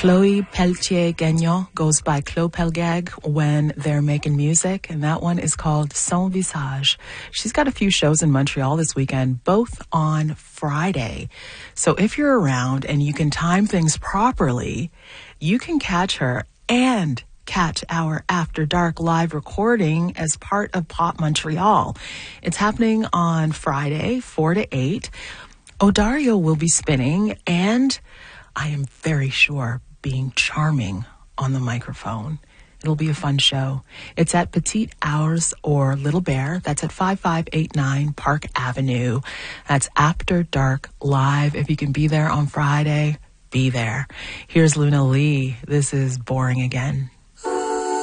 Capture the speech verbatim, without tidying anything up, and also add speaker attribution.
Speaker 1: Chloe Pelletier-Gagnon goes by Chloe Pelgag when they're making music, and that one is called Son Visage. She's got a few shows in Montreal this weekend, both on Friday. So if you're around and you can time things properly, you can catch her and catch our After Dark live recording as part of Pop Montreal. It's happening on Friday, four to eight. Odario will be spinning, and I am very sure being charming on the microphone. It'll be a fun show. It's at Petite Hours or Little Bear. That's at five five eight nine Park Avenue. That's After Dark Live. If you can be there on Friday, be there. Here's Luna Lee. This is Boring Again.